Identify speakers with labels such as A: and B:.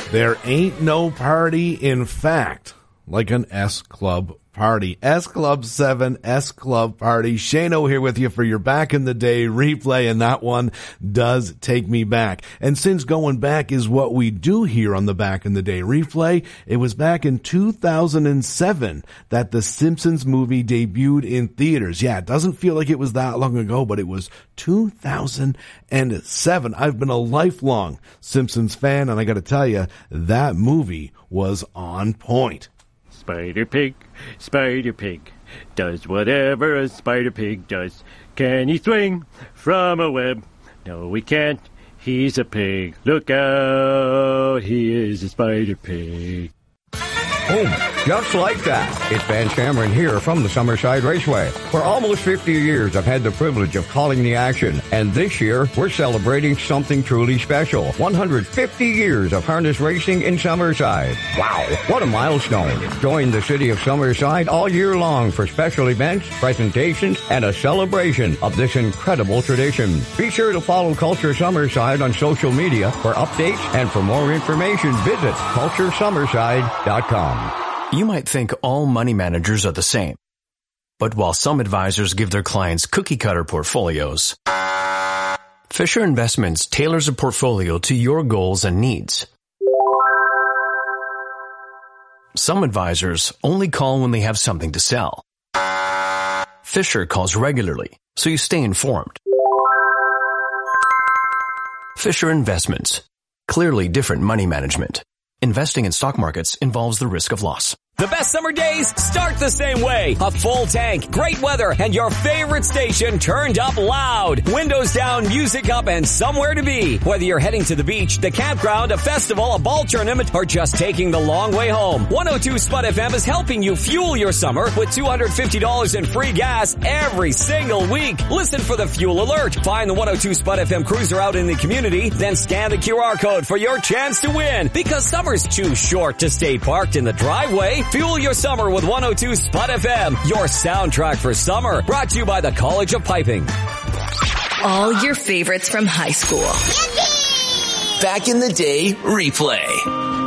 A: There ain't no party, in fact, like an S Club party. S Club 7, S Club party. Shano here with you for your Back in the Day replay, and that one does take me back. And since going back is what we do here on the Back in the Day replay, it was back in 2007 that the Simpsons movie debuted in theaters. Yeah, it doesn't feel like it was that long ago, but it was 2007. I've been a lifelong Simpsons fan, and I gotta tell you, that movie was on point.
B: Spider Pig, does whatever a Spider Pig does. Can he swing from a web? No, he can't. He's a pig. Look out, he is a Spider Pig.
C: Boom, just like that. It's Van Cameron here from the Summerside Raceway. For almost 50 years, I've had the privilege of calling the action. And this year, we're celebrating something truly special. 150 years of harness racing in Summerside. Wow, what a milestone. Join the city of Summerside all year long for special events, presentations, and a celebration of this incredible tradition. Be sure to follow Culture Summerside on social media for updates, and for more information, visit culturesummerside.com.
D: You might think all money managers are the same. But while some advisors give their clients cookie-cutter portfolios, Fisher Investments tailors a portfolio to your goals and needs. Some advisors only call when they have something to sell. Fisher calls regularly, so you stay informed. Fisher Investments. Clearly different money management. Investing in stock markets involves the risk of loss.
E: The best summer days start the same way. A full tank, great weather, and your favorite station turned up loud. Windows down, music up, and somewhere to be. Whether you're heading to the beach, the campground, a festival, a ball tournament, or just taking the long way home, 102 Spud FM is helping you fuel your summer with $250 in free gas every single week. Listen for the fuel alert. Find the 102 Spud FM cruiser out in the community, then scan the QR code for your chance to win. Because summer's too short to stay parked in the driveway. Fuel your summer with 102 Spud FM, your soundtrack for summer. Brought to you by the College of Piping.
F: All your favorites from high school.
E: Back in the Day replay.